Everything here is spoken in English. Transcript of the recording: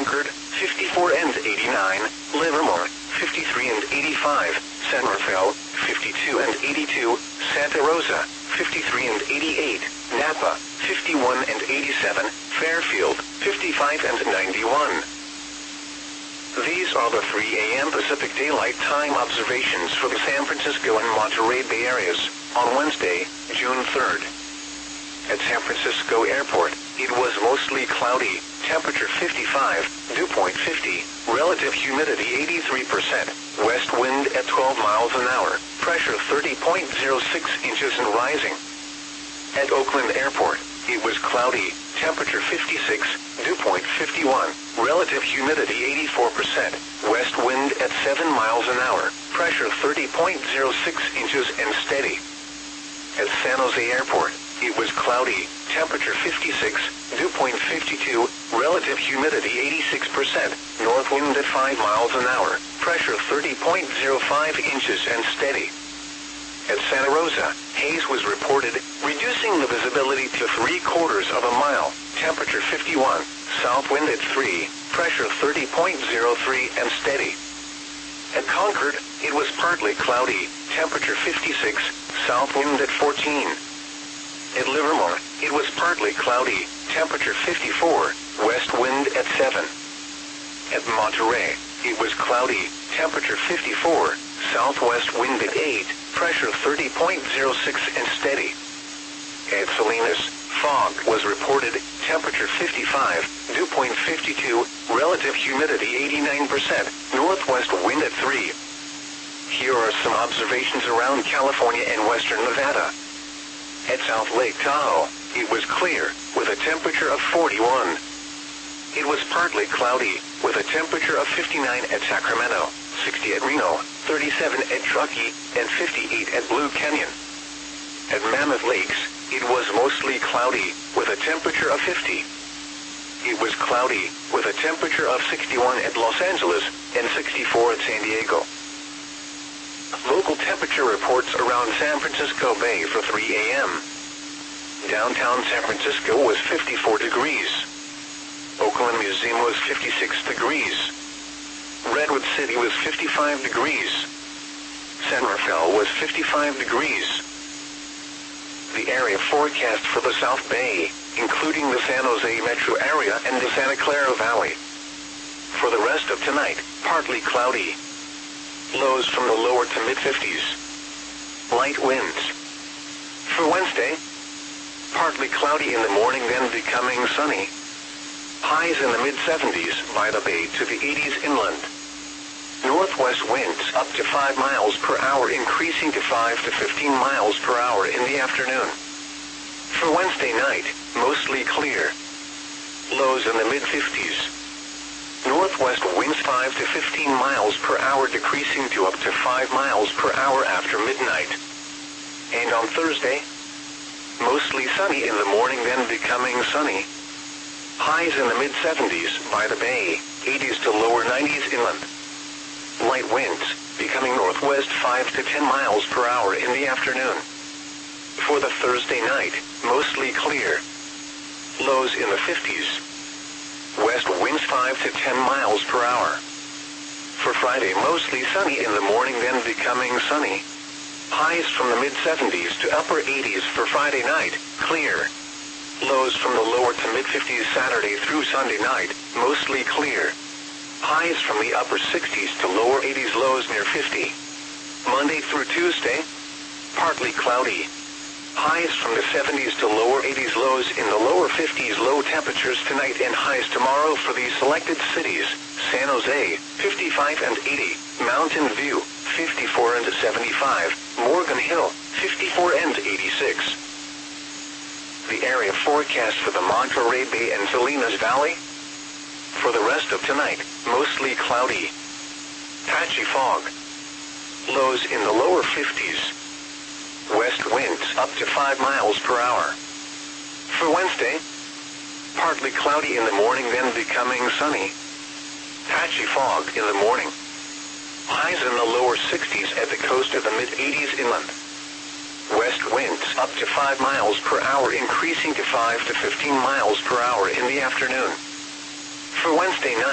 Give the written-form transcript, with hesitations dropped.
Concord, 54 and 89, Livermore, 53 and 85, San Rafael, 52 and 82, Santa Rosa, 53 and 88, Napa, 51 and 87, Fairfield, 55 and 91. These are the 3 a.m. Pacific Daylight Time observations for the San Francisco and Monterey Bay areas on Wednesday, June 3rd. At San Francisco Airport, it was mostly cloudy, temperature 55, dew point 50, relative humidity 83%, west wind at 12 miles an hour, pressure 30.06 inches and rising. At Oakland Airport, it was cloudy, temperature 56, dew point 51, relative humidity 84%, west wind at 7 miles an hour, pressure 30.06 inches and steady. At San Jose Airport, it was cloudy, temperature 56, dew point 52, relative humidity 86%, north wind at 5 miles an hour, pressure 30.05 inches and steady. At Santa Rosa, haze was reported, reducing the visibility to 3/4 of a mile, temperature 51, south wind at 3, pressure 30.03 and steady. At Concord, it was partly cloudy, temperature 56, south wind at 14. At Livermore, it was partly cloudy, temperature 54, west wind at 7. At Monterey, it was cloudy, temperature 54, southwest wind at 8, pressure 30.06 and steady. At Salinas, fog was reported, temperature 55, dew point 52, relative humidity 89%, northwest wind at 3. Here are some observations around California and western Nevada. At South Lake Tahoe, it was clear, with a temperature of 41. It was partly cloudy, with a temperature of 59 at Sacramento, 60 at Reno, 37 at Truckee, and 58 at Blue Canyon. At Mammoth Lakes, it was mostly cloudy, with a temperature of 50. It was cloudy, with a temperature of 61 at Los Angeles, and 64 at San Diego. Local temperature reports around San Francisco Bay for 3 a.m. Downtown San Francisco was 54 degrees. Oakland Museum was 56 degrees. Redwood City was 55 degrees. San Rafael was 55 degrees. The area forecast for the South Bay, including the San Jose metro area and the Santa Clara Valley. For the rest of tonight, partly cloudy. Lows from the lower to mid-50s. Light winds. For Wednesday, partly cloudy in the morning, then becoming sunny. Highs in the mid-70s by the bay to the 80s inland. Northwest winds up to 5 miles per hour, increasing to 5 to 15 miles per hour in the afternoon. For Wednesday night, mostly clear. Lows in the mid-50s. Northwest winds 5 to 15 miles per hour, decreasing to up to 5 miles per hour after midnight. And on Thursday, mostly sunny in the morning, then becoming sunny. Highs in the mid-70s by the bay, 80s to lower 90s inland. Light winds, becoming northwest 5 to 10 miles per hour in the afternoon. For the Thursday night, mostly clear. Lows in the 50s. West winds 5 to 10 miles per hour. For Friday, mostly sunny in the morning, then becoming sunny. Highs from the mid-70s to upper 80s for Friday night, clear. Lows from the lower to mid-50s Saturday through Sunday night, mostly clear. Highs from the upper 60s to lower 80s, lows near 50. Monday through Tuesday, partly cloudy. Highs from the 70s to lower 80s, lows in the lower 50s. Low temperatures tonight and highs tomorrow for these selected cities: San Jose, 55 and 80, Mountain View, 54 and 75, Morgan Hill, 54 and 86. The area forecast for the Monterey Bay and Salinas Valley. For the rest of tonight, mostly cloudy. Patchy fog. Lows in the lower 50s. West winds up to 5 miles per hour. For Wednesday, partly cloudy in the morning, then becoming sunny. Patchy fog in the morning. Highs in the lower 60s at the coast of the mid-80s inland. West winds up to 5 miles per hour, increasing to 5 to 15 miles per hour in the afternoon. For Wednesday night,